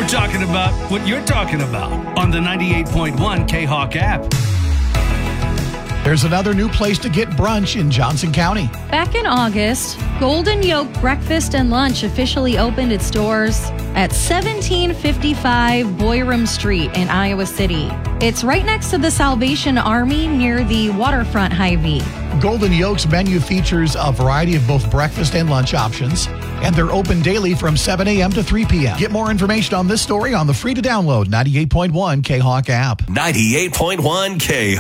We're talking about what you're talking about on the 98.1 K-Hawk app. There's another new place to get brunch in Johnson County. Back in August, Golden Yoke Breakfast and Lunch officially opened its doors at 1755 Boyram Street in Iowa City. It's right next to the Salvation Army near the Waterfront Hy-Vee. Golden Yoke's menu features a variety of both breakfast and lunch options, and they're open daily from 7 a.m. to 3 p.m. Get more information on this story on the free-to-download 98.1 K-Hawk app. 98.1 K-Hawk.